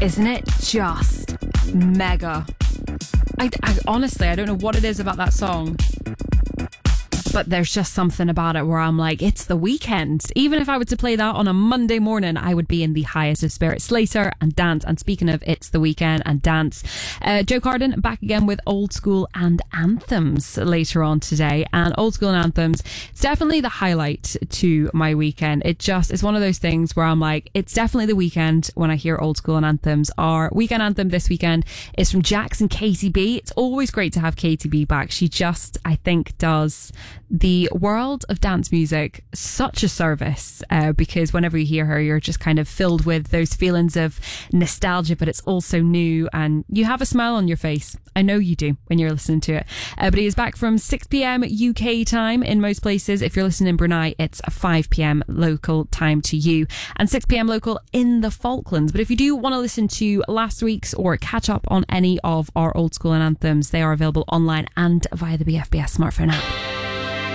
Isn't it just mega? I honestly, I don't know what it is about that song, but there's just something about it where I'm like, it's the weekend. Even if I were to play that on a Monday morning, I would be in the highest of spirits. Slater and Dance. And speaking of It's the Weekend and Dance, Joe Carden back again with Old School and Anthems later on today. And Old School and Anthems, it's definitely the highlight to my weekend. It's one of those things where I'm like, it's definitely the weekend when I hear Old School and Anthems. Our weekend anthem this weekend is from Jackson KTB. It's always great to have KTB back. She just, I think, does the world of dance music such a service, because whenever you hear her, you're just kind of filled with those feelings of nostalgia, but it's also new and you have a smile on your face. I know you do when you're listening to it. But he is back from 6 p.m. UK time in most places. If you're listening in Brunei, it's 5 p.m. local time to you and 6 p.m. local in the Falklands. But if you do want to listen to last week's or catch up on any of our Old School and Anthems, they are available online and via the BFBS smartphone app.